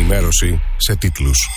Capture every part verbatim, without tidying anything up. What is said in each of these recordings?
Ενημέρωση σε τίτλους.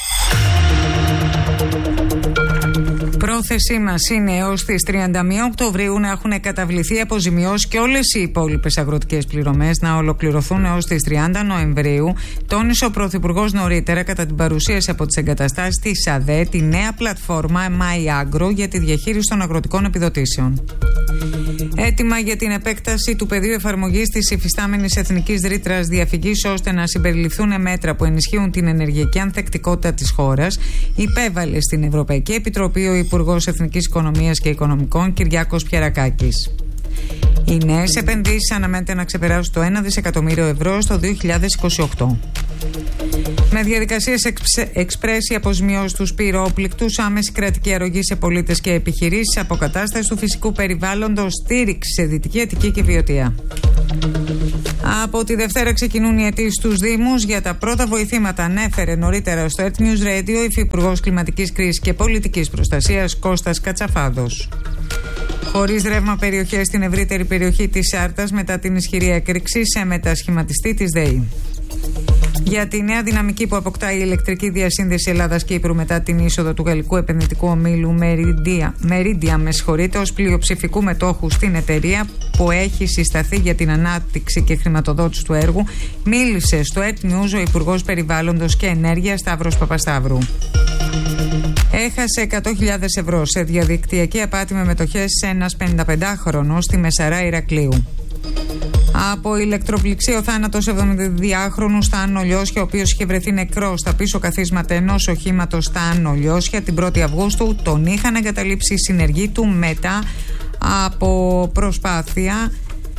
Πρόθεσή μας είναι έως τις τριάντα μία Οκτωβρίου να έχουν καταβληθεί αποζημιώσεις και όλες οι υπόλοιπες αγροτικές πληρωμές να ολοκληρωθούν έως τις τριάντα Νοεμβρίου, τόνισε ο Πρωθυπουργός νωρίτερα κατά την παρουσίαση από τις εγκαταστάσεις της ΑΔΕ τη νέα πλατφόρμα MyAgro για τη διαχείριση των αγροτικών επιδοτήσεων. Έτοιμα για την επέκταση του πεδίου εφαρμογής της υφιστάμενης εθνικής ρήτρας διαφυγής ώστε να συμπεριληφθούν μέτρα που ενισχύουν την ενεργειακή ανθεκτικότητα της χώρας, υπέβαλε στην Ευρωπαϊκή Επιτροπή ο Υπουργός Εθνικής Οικονομίας και Οικονομικών Κυριάκος Πιερακάκης. Οι νέες επενδύσεις αναμένεται να ξεπεράσουν το ένα δισεκατομμύριο ευρώ στο δύο χιλιάδες είκοσι οκτώ. Με διαδικασίες εξπρές, αποζημιώσεις στους πυρόπληκτους, άμεση κρατική αρρωγή σε πολίτες και επιχειρήσεις, αποκατάσταση του φυσικού περιβάλλοντος, στήριξη σε Δυτική Αττική και Βιωτία. Από τη Δευτέρα ξεκινούν οι αιτήσεις στους Δήμους για τα πρώτα βοηθήματα, ανέφερε νωρίτερα στο Earth News Radio ο Υφυπουργός Κλιματικής Κρίσης και Πολιτικής Προστασίας Κώστας Κατσαφάδος. Χωρίς ρεύμα περιοχές στην ευρύτερη περιοχή της Άρτας μετά την ισχυρή έκρηξη σε μετασχηματιστή της ΔΕΗ. Για τη νέα δυναμική που αποκτά η ηλεκτρική διασύνδεση Ελλάδας-Κύπρου μετά την είσοδο του γαλλικού επενδυτικού ομίλου Meridian, με συγχωρείτε, ως πλειοψηφικού μετόχου στην εταιρεία που έχει συσταθεί για την ανάπτυξη και χρηματοδότηση του έργου, μίλησε στο Earth News ο Υπουργός Περιβάλλοντος και Ενέργειας Σταύρος Παπασταύρου. Έχασε εκατό χιλιάδες ευρώ σε διαδικτυακή απάτη με μετοχές σε ένας πενηνταπεντάχρονος στη Μεσαρά Ηρακλείου. Από ηλεκτροπληξία ο θάνατος εβδομηνταδυάχρονου στα Άνω Λιώσια, ο οποίος είχε βρεθεί νεκρός στα πίσω καθίσματα ενός οχήματος στα Άνω Λιώσια την πρώτη Αυγούστου. Τον είχαν εγκαταλείψει οι συνεργοί του μετά από προσπάθεια.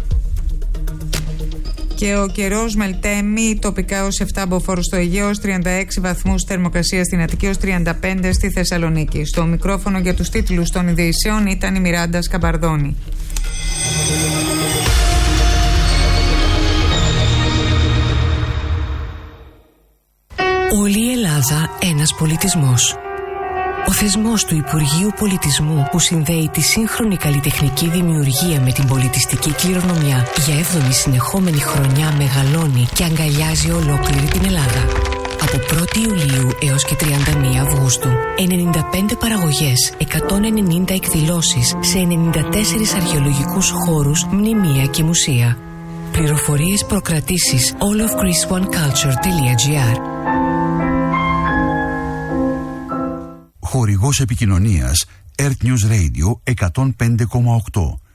Και ο καιρός μελτέμει τοπικά ως επτά μποφόρ στο Αιγαίο, ως τριάντα έξι βαθμούς θερμοκρασία στην Αττική, ως τριάντα πέντε στη Θεσσαλονίκη. Στο μικρόφωνο για τους τίτλους των ειδήσεων ήταν η Μιράντα Σκαμπαρδόνη. Όλη η Ελλάδα ένας πολιτισμός. Ο θεσμός του Υπουργείου Πολιτισμού που συνδέει τη σύγχρονη καλλιτεχνική δημιουργία με την πολιτιστική κληρονομιά για έβδομη συνεχόμενη χρονιά μεγαλώνει και αγκαλιάζει ολόκληρη την Ελλάδα. Από πρώτη Ιουλίου έως και τριάντα μία Αυγούστου, ενενήντα πέντε παραγωγές, εκατόν ενενήντα εκδηλώσεις σε ενενήντα τέσσερις αρχαιολογικούς χώρους, μνημεία και μουσεία. Πληροφορίες, προκρατήσεις all of greece one culture dot gr. Χορηγός επικοινωνίας Earth News Radio εκατόν πέντε κόμμα οκτώ.